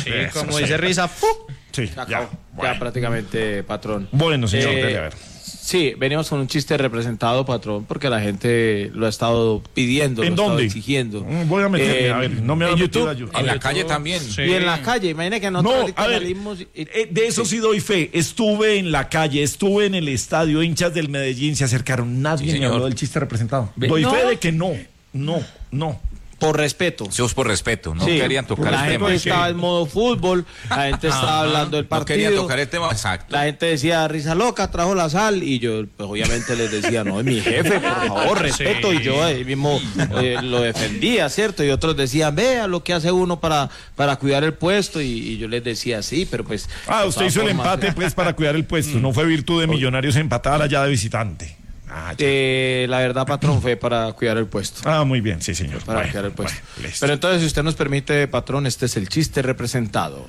Sí, como dice Risa, ¡pum! Sí, ya. Ya prácticamente, patrón. Bueno, señor, debe haber. Sí, venimos con un chiste representado, patrón, porque la gente lo ha estado pidiendo, ¿En lo ha dónde? estado exigiendo. Voy a meterme, a ver, no me en ha YouTube. metido En la calle también. Sí. Y en la calle, imagínate que nosotros ahorita salimos de eso sí doy fe. Estuve en la calle, estuve en el estadio, hinchas del Medellín se acercaron. Nadie me habló del chiste representado. Doy fe de que no. por respeto. Eso es por respeto, no Sí, querían tocar la el tema. gente estaba en modo fútbol, la gente estaba hablando del No partido. querían tocar el tema, exacto. La gente decía, Risa loca, trajo la sal, y yo pues, obviamente les decía, no, es mi jefe, por favor, respeto, y yo ahí mismo lo defendía, ¿cierto? Y otros decían, vea lo que hace uno para cuidar el puesto, y yo les decía, sí, pero pues... Usted hizo el empate pues para cuidar el puesto, no fue virtud de Millonarios empatar allá de visitante. La verdad, patrón, fue para cuidar el puesto. Muy bien, sí, señor. Para cuidar el puesto. Pero entonces, si usted nos permite, patrón, este es el chiste representado.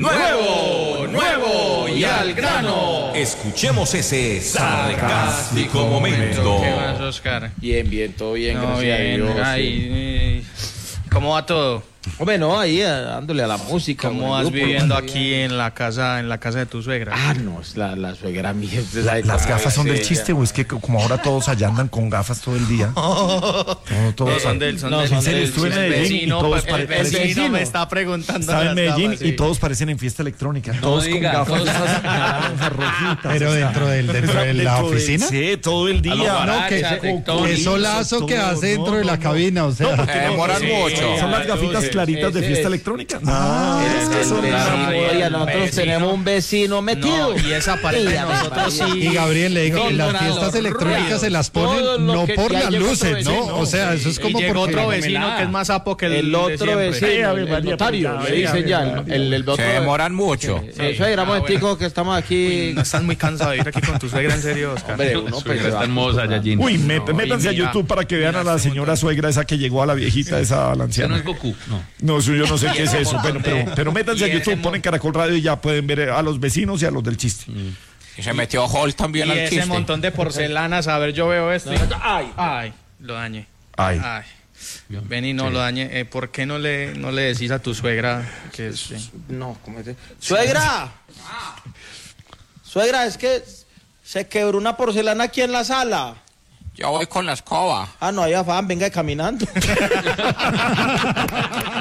¡Nuevo! Y al grano. Escuchemos ese sarcástico momento. ¿Qué más, Oscar? Bien, todo bien, No, gracias a bien. Dios. Ay, ¿cómo va todo? Hombre, no, ahí dándole a la música. ¿Cómo con el vas grupo, viviendo hermano, aquí en la casa de tu suegra? No, es la suegra mía. Usted sabe ¿Las cómo gafas son es del ella. chiste o es que como ahora todos allá andan con gafas todo el día? Todos Son del en serio, estuve en el Medellín y vecino, todos el parecen... vecino me está preguntando. Estaba en las Medellín gafas, y sí. todos parecen en fiesta electrónica. Todos con diga, gafas todos- esas naranjas, rojitas. Pero o sea, dentro de la oficina. Sí, todo el día. No, que Qué solazo que hace dentro de la cabina, o sea. Demoran mucho. Son las gafitas claritas de fiesta electrónica. Oiga, nosotros tenemos un vecino metido. No, y esa parte de nosotros sí. Y Gabriel, le digo, Sí, las dorador, fiestas electrónicas rayos. se las Todo ponen lo no que por ya las llegó otro luces, vecino, ¿no? O sea, eso es Y como llegó porque... otro vecino que es más sapo que El de otro siempre. vecino, Ave el María, notario, pero le dicen ya, el Se otro. demoran mucho. Suegra, momentico que estamos aquí. No estás muy cansado de ir aquí con tu suegra, en serio, Oscar. Hombre, uno pues se Está va. hermosa, Yajin. Uy, métanse a mira, YouTube para que vean a la señora suegra esa que llegó a la viejita, esa a la Usted no anciana. es Goku, no. No, eso yo no sé qué es eso. Bueno, pero métanse a Y ese YouTube, ponen Caracol Radio y ya pueden ver a los vecinos y a los del chiste. Y se metió Hall también Y al ese chiste. montón de porcelanas, a ver, yo veo esto. Ay, lo dañé. Ay. Ven y no lo dañé. ¿Por qué no le decís a tu suegra que es... No, ¿cómo es? ¡Suegra! Suegra, es que se quebró una porcelana aquí en la sala. Yo voy con la escoba. No hay afán, venga caminando.